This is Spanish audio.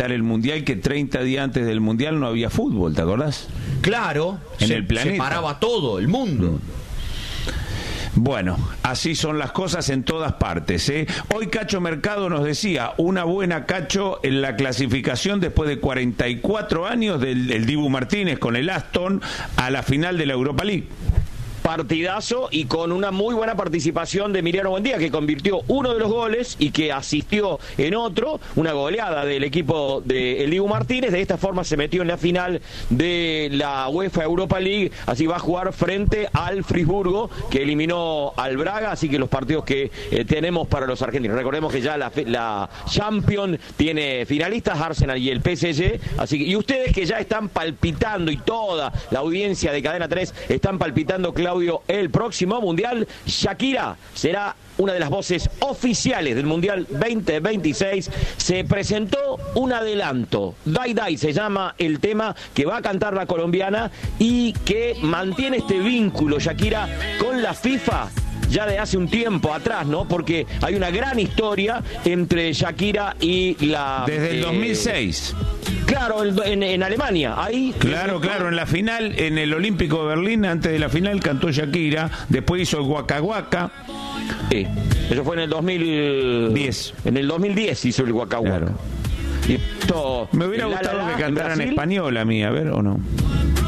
gritar el Mundial, que 30 días antes del Mundial no había fútbol, ¿te acordás? Claro, en el planeta se paraba todo el mundo. Bueno, así son las cosas en todas partes, ¿eh? Hoy Cacho Mercado nos decía, una buena Cacho en la clasificación después de 44 años del Dibu Martínez con el Aston a la final de la Europa League. Partidazo y con una muy buena participación de Emiliano Buendía, que convirtió uno de los goles y que asistió en otro, una goleada del equipo de Dibu Martínez. De esta forma se metió en la final de la UEFA Europa League, así va a jugar frente al Friburgo, que eliminó al Braga, así que los partidos que tenemos para los argentinos. Recordemos que ya la Champions tiene finalistas, Arsenal y el PSG, así que, y ustedes que ya están palpitando, y toda la audiencia de Cadena 3 están palpitando, Claudio, el próximo Mundial, Shakira será una de las voces oficiales del Mundial 2026. Se presentó un adelanto, Dai Dai se llama el tema que va a cantar la colombiana y que mantiene este vínculo, Shakira, con la FIFA ya de hace un tiempo atrás, ¿no? Porque hay una gran historia entre Shakira y la... Desde el 2006. Claro, en Alemania, ahí... Claro, en la final, en el Olímpico de Berlín, antes de la final cantó Shakira, después hizo el Waka Waka. Sí, eso fue en el 2010. En el 2010 hizo el Waka Waka. Claro. Y esto, me hubiera gustado que cantara en español a mí, a ver, ¿o no?